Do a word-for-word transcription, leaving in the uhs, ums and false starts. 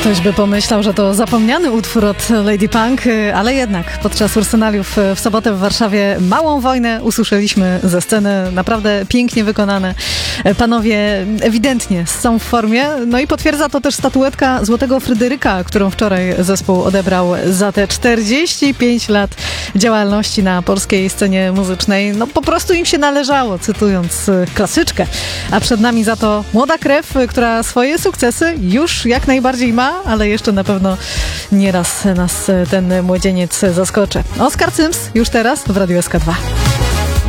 Ktoś by pomyślał, że to zapomniany utwór od Lady Punk, ale jednak podczas Ursynaliów w sobotę w Warszawie Małą Wojnę usłyszeliśmy ze sceny, naprawdę pięknie wykonane. Panowie ewidentnie są w formie, no i potwierdza to też statuetka Złotego Fryderyka, którą wczoraj zespół odebrał za te czterdzieści pięć lat działalności na polskiej scenie muzycznej. No po prostu im się należało, cytując klasyczkę. A przed nami za to młoda krew, która swoje sukcesy już jak najbardziej ma, ale jeszcze na pewno nieraz nas ten młodzieniec zaskoczy. Oskar Cyms już teraz w Radiu S K dwa.